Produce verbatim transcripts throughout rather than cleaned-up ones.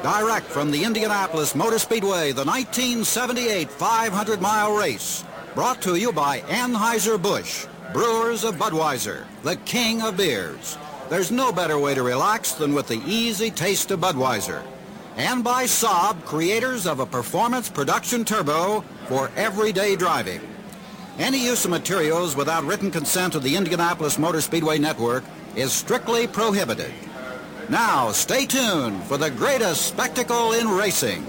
Direct from the Indianapolis Motor Speedway, the nineteen seventy-eight five hundred mile race. Brought to you by Anheuser-Busch, brewers of Budweiser, the king of beers. There's no better way to relax than with the easy taste of Budweiser. And by Saab, creators of a performance production turbo for everyday driving. Any use of materials without written consent of the Indianapolis Motor Speedway Network is strictly prohibited. Now, stay tuned for the greatest spectacle in racing.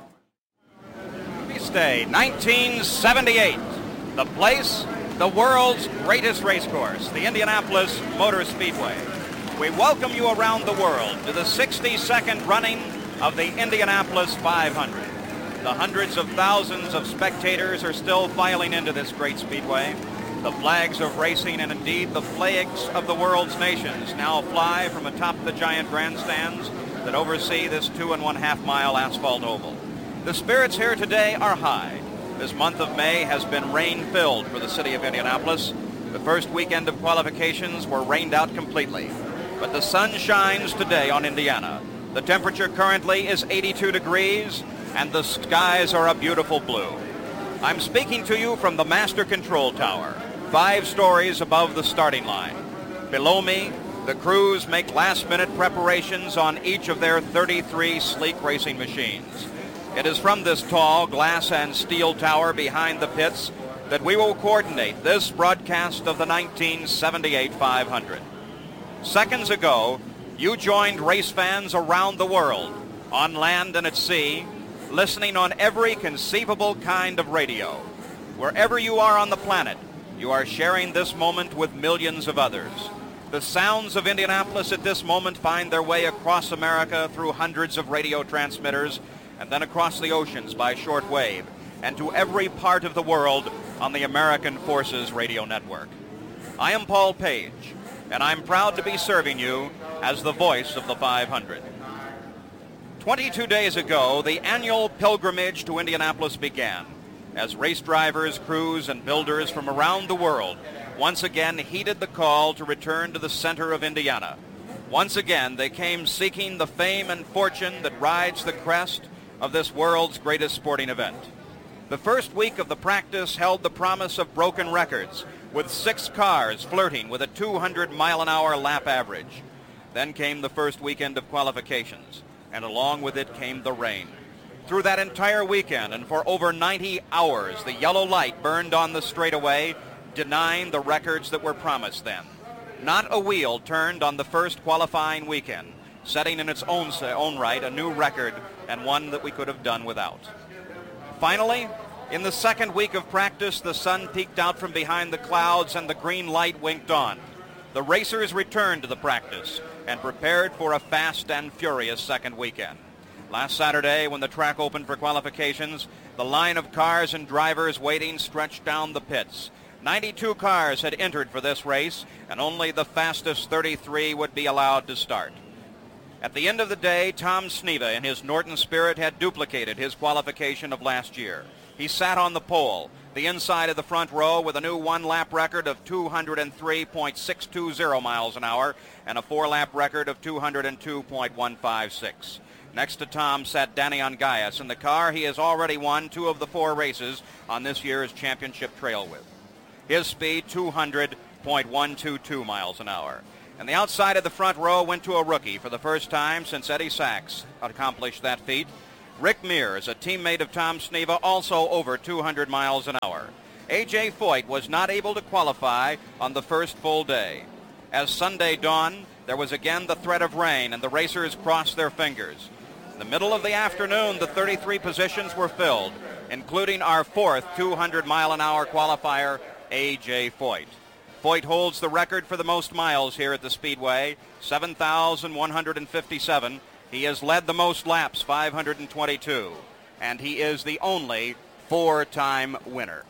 Race Day, nineteen seventy-eight. The place, the world's greatest race course, the Indianapolis Motor Speedway. We welcome you around the world to the sixty-second running of the Indianapolis five hundred. The hundreds of thousands of spectators are still filing into this great speedway. The flags of racing and indeed the flags of the world's nations now fly from atop the giant grandstands that oversee this two and one half mile asphalt oval. The spirits here today are high. This month of May has been rain-filled for the city of Indianapolis. The first weekend of qualifications were rained out completely. But the sun shines today on Indiana. The temperature currently is eighty-two degrees, and the skies are a beautiful blue. I'm speaking to you from the Master Control Tower, five stories above the starting line. Below me, the crews make last-minute preparations on each of their thirty-three sleek racing machines. It is from this tall glass and steel tower behind the pits that we will coordinate this broadcast of the nineteen seventy-eight five hundred. Seconds ago, you joined race fans around the world, on land and at sea, listening on every conceivable kind of radio. Wherever you are on the planet, you are sharing this moment with millions of others. The sounds of Indianapolis at this moment find their way across America through hundreds of radio transmitters and then across the oceans by shortwave and to every part of the world on the American Forces Radio Network. I am Paul Page, and I'm proud to be serving you as the voice of the five hundred. twenty-two days ago, the annual pilgrimage to Indianapolis began as race drivers, crews, and builders from around the world once again heeded the call to return to the center of Indiana. Once again, they came seeking the fame and fortune that rides the crest of this world's greatest sporting event. The first week of the practice held the promise of broken records, with six cars flirting with a two hundred mile an hour lap average. Then came the first weekend of qualifications, and along with it came the rain. Through that entire weekend and for over ninety hours, the yellow light burned on the straightaway, denying the records that were promised then. Not a wheel turned on the first qualifying weekend, setting in its own, own right a new record and one that we could have done without. Finally, in the second week of practice, the sun peeked out from behind the clouds and the green light winked on. The racers returned to the practice and prepared for a fast and furious second weekend. Last Saturday, when the track opened for qualifications, the line of cars and drivers waiting stretched down the pits. ninety-two cars had entered for this race, and only the fastest thirty-three would be allowed to start. At the end of the day, Tom Sneva in his Norton Spirit had duplicated his qualification of last year. He sat on the pole, the inside of the front row, with a new one-lap record of two hundred three point six two zero miles an hour and a four-lap record of two hundred two point one five six. Next to Tom sat Danny Ongayas in the car he has already won two of the four races on this year's championship trail with. His speed, two hundred point one two two miles an hour. And the outside of the front row went to a rookie for the first time since Eddie Sachs accomplished that feat. Rick Mears, a teammate of Tom Sneva, also over two hundred miles an hour. A J Foyt was not able to qualify on the first full day. As Sunday dawned, there was again the threat of rain, and the racers crossed their fingers. In the middle of the afternoon, the thirty-three positions were filled, including our fourth two hundred mile an hour qualifier, A J Foyt. Foyt holds the record for the most miles here at the Speedway, seven thousand one hundred fifty-seven. He has led the most laps, five hundred twenty-two, and he is the only four-time winner.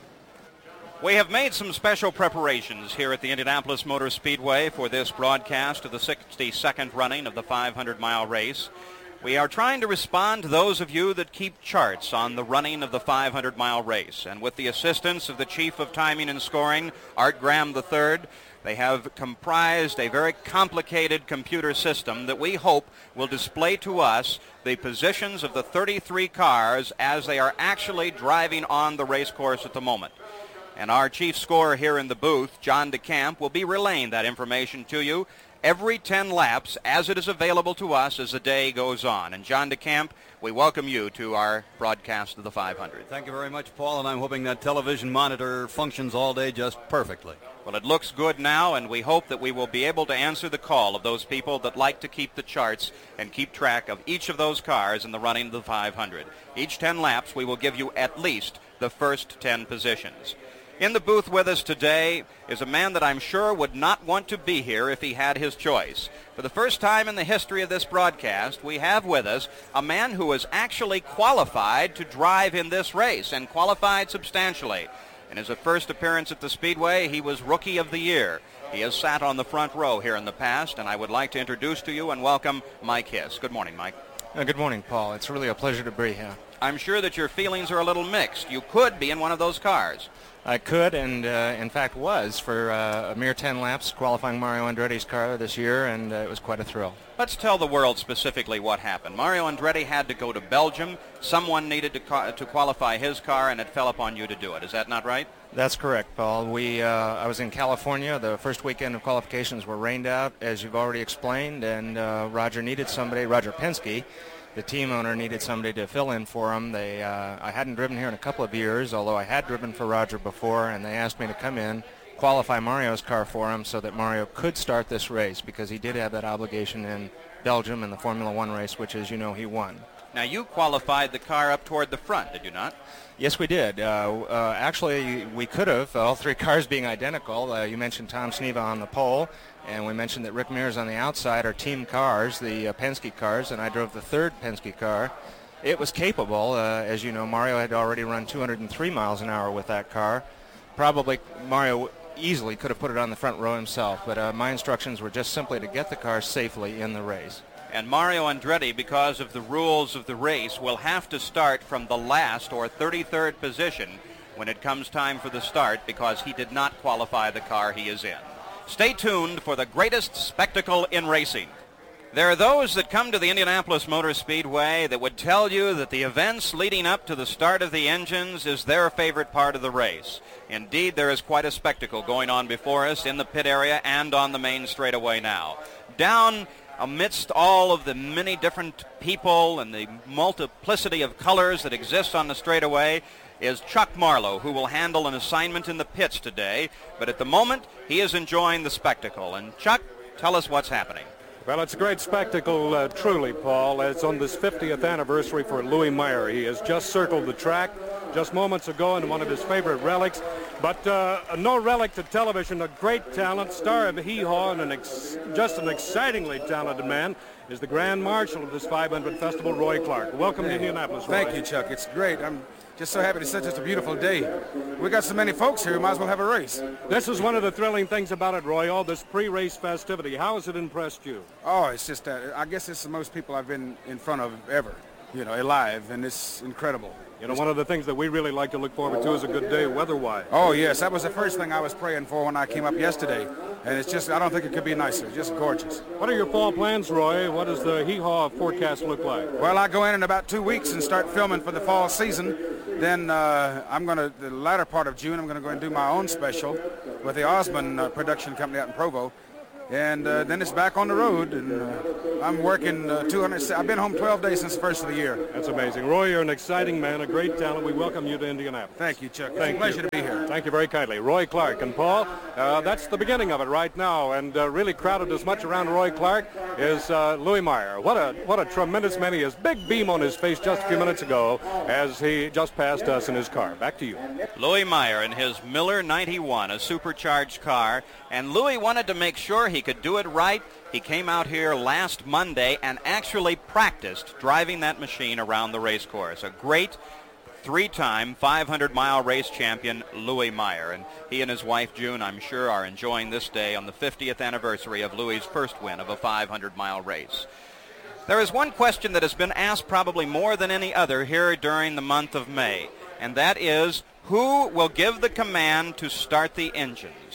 We have made some special preparations here at the Indianapolis Motor Speedway for this broadcast of the sixty-second running of the five hundred mile race. We are trying to respond to those of you that keep charts on the running of the five hundred mile race, and with the assistance of the Chief of Timing and Scoring, Art Graham the third, They have comprised a very complicated computer system that we hope will display to us the positions of the thirty-three cars as they are actually driving on the race course at the moment. And our chief scorer here in the booth, John DeCamp, will be relaying that information to you every ten laps as it is available to us as the day goes on. And John DeCamp, we welcome you to our broadcast of the five hundred. Thank you very much, Paul, and I'm hoping that television monitor functions all day just perfectly. Well, it looks good now, and we hope that we will be able to answer the call of those people that like to keep the charts and keep track of each of those cars in the running of the five hundred. Each ten laps, we will give you at least the first ten positions. In the booth with us today is a man that I'm sure would not want to be here if he had his choice. For the first time in the history of this broadcast, we have with us a man who was actually qualified to drive in this race, and qualified substantially. In his first appearance at the Speedway, he was Rookie of the Year. He has sat on the front row here in the past, and I would like to introduce to you and welcome Mike Hiss. Good morning, Mike. Uh, good morning, Paul. It's really a pleasure to be here. I'm sure that your feelings are a little mixed. You could be in one of those cars. I could, and uh, in fact was, for uh, a mere ten laps, qualifying Mario Andretti's car this year, and uh, it was quite a thrill. Let's tell the world specifically what happened. Mario Andretti had to go to Belgium. Someone needed to, co- to qualify his car, and it fell upon you to do it. Is that not right? That's correct, Paul. We, uh, I was in California. The first weekend of qualifications were rained out, as you've already explained, and uh, Roger needed somebody, Roger Penske, the team owner, needed somebody to fill in for him. They, uh, I hadn't driven here in a couple of years, although I had driven for Roger before, and they asked me to come in, qualify Mario's car for him so that Mario could start this race, because he did have that obligation in Belgium in the Formula One race, which, as you know, he won. Now, you qualified the car up toward the front, did you not? Yes, we did. Uh, uh, actually, we could have, all three cars being identical. Uh, you mentioned Tom Sneva on the pole, and we mentioned that Rick Mears on the outside are team cars, the uh, Penske cars, and I drove the third Penske car. It was capable. Uh, as you know, Mario had already run two hundred three miles an hour with that car. Probably Mario easily could have put it on the front row himself, but uh, my instructions were just simply to get the car safely in the race. And Mario Andretti, because of the rules of the race, will have to start from the last or thirty-third position when it comes time for the start, because he did not qualify the car he is in. Stay tuned for the greatest spectacle in racing. There are those that come to the Indianapolis Motor Speedway that would tell you that the events leading up to the start of the engines is their favorite part of the race. Indeed, there is quite a spectacle going on before us in the pit area and on the main straightaway now. Down amidst all of the many different people and the multiplicity of colors that exist on the straightaway is Chuck Marlowe, who will handle an assignment in the pits today. But at the moment, he is enjoying the spectacle. And Chuck, tell us what's happening. Well, it's a great spectacle, uh, truly, Paul. It's on this fiftieth anniversary for Louis Meyer. He has just circled the track just moments ago in one of his favorite relics. But uh, no relic to television, a great talent, star of Hee-Haw, and an ex- just an excitingly talented man is the Grand Marshal of this five hundred Festival, Roy Clark. Welcome hey, to Indianapolis, Roy. Thank you, Chuck. It's great. I'm just so happy it's such a beautiful day. We got so many folks here, we might as well have a race. This is one of the thrilling things about it, Roy, all this pre-race festivity. How has it impressed you? Oh, it's just, uh, I guess it's the most people I've been in front of ever, you know, alive, and it's incredible. You know, one of the things that we really like to look forward to is a good day weather-wise. Oh, yes, that was the first thing I was praying for when I came up yesterday. And it's just, I don't think it could be nicer. It's just gorgeous. What are your fall plans, Roy? What does the Hee-Haw forecast look like? Well, I go in in about two weeks and start filming for the fall season. Then uh, I'm going to, the latter part of June, I'm going to go and do my own special with the Osmond uh, production company out in Provo. And uh, then it's back on the road, and uh, I'm working uh, two hundred. I've been home twelve days since the first of the year. That's amazing. Roy, you're an exciting man, a great talent. We welcome you to Indianapolis. Thank you, Chuck. Thank it's a pleasure you. to be here. Thank you very kindly. Roy Clark. And Paul, uh, that's the beginning of it right now, and uh, really crowded as much around Roy Clark is uh, Louis Meyer. What a what a tremendous man he is. Big beam on his face just a few minutes ago as he just passed us in his car. Back to you. Louis Meyer in his Miller ninety-one, a supercharged car, and Louis wanted to make sure he could do it right. He came out here last Monday and actually practiced driving that machine around the race course. A great three-time five hundred mile race champion, Louis Meyer. And he and his wife, June, I'm sure, are enjoying this day on the fiftieth anniversary of Louis' first win of a five hundred mile race. There is one question that has been asked probably more than any other here during the month of May, and that is, who will give the command to start the engines?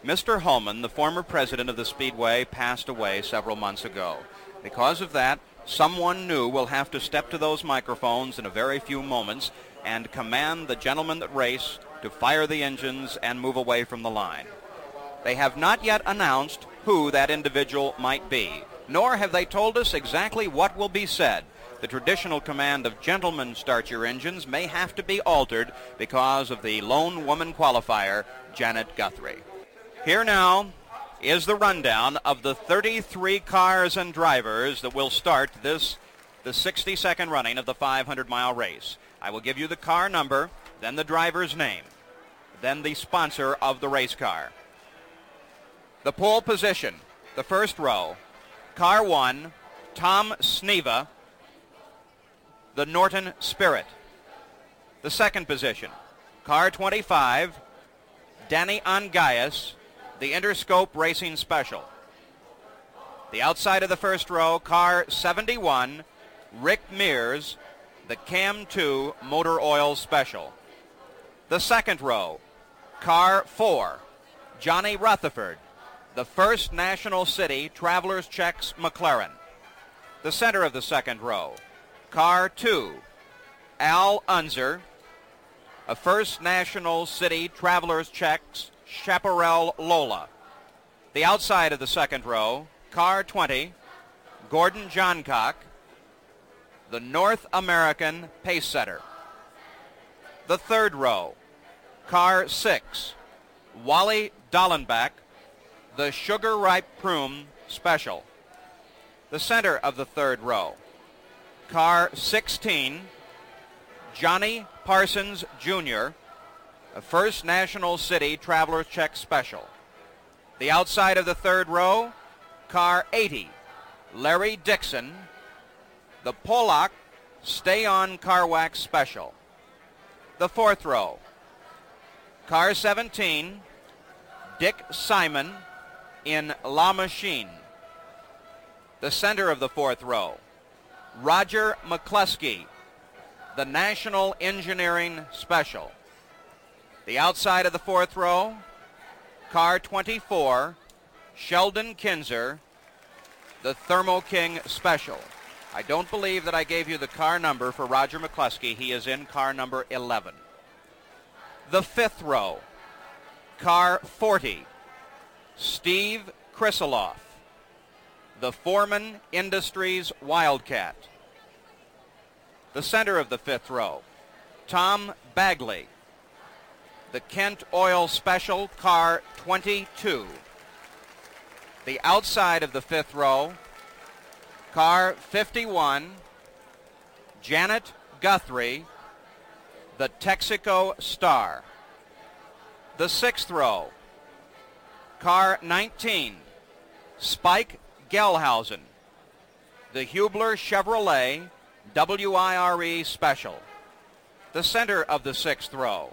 Mister Holman, the former president of the Speedway, passed away several months ago. Because of that, someone new will have to step to those microphones in a very few moments and command the gentlemen that race to fire the engines and move away from the line. They have not yet announced who that individual might be, nor have they told us exactly what will be said. The traditional command of gentlemen start your engines may have to be altered because of the lone woman qualifier, Janet Guthrie. Here now is the rundown of the thirty-three cars and drivers that will start this, the sixty-second running of the five hundred mile race. I will give you the car number, then the driver's name, then the sponsor of the race car. The pole position, the first row, car one, Tom Sneva, the Norton Spirit. The second position, car twenty-five, Danny Angayas, the Interscope Racing Special. The outside of the first row, car seventy-one, Rick Mears, the Cam two Motor Oil Special. The second row, car four, Johnny Rutherford, the First National City Travelers Checks McLaren. The center of the second row, car two, Al Unser, a First National City Travelers Checks Chaparral Lola. The outside of the second row, car twenty, Gordon Johncock, the North American Pace Setter. The third row, car six, Wally Dallenbach, the Sugar Ripe Prune Special. The center of the third row, car sixteen, Johnny Parsons Junior, a First National City Travelers Check Special. The outside of the third row, car eighty, Larry Dixon, the Pollock Stay On Car Wax Special. The fourth row, car seventeen, Dick Simon in La Machine. The center of the fourth row, Roger McCluskey, the National Engineering Special. The outside of the fourth row, car twenty-four, Sheldon Kinzer, the Thermo King Special. I don't believe that I gave you the car number for Roger McCluskey. He is in car number eleven. The fifth row, car forty, Steve Krisiloff, the Foreman Industries Wildcat. The center of the fifth row, Tom Bagley, the Kent Oil Special, car twenty-two. The outside of the fifth row, car fifty-one, Janet Guthrie, the Texaco Star. The sixth row, car nineteen, Spike Gelhausen, the Hubler Chevrolet W I R E Special. The center of the sixth row,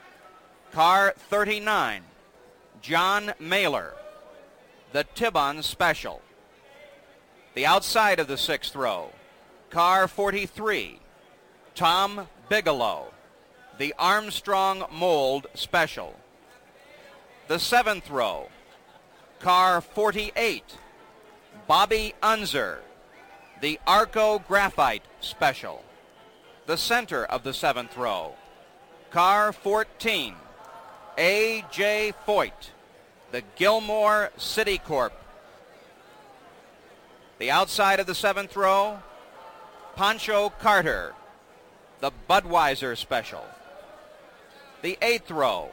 car thirty-nine, John Mailer, the Tibbon Special. The outside of the sixth row, car forty-three, Tom Bigelow, the Armstrong Mold Special. The seventh row, car forty-eight, Bobby Unser, the Arco Graphite Special. The center of the seventh row, car fourteen, A J Foyt, the Gilmore City Corp. The outside of the seventh row, Pancho Carter, the Budweiser Special. The eighth row,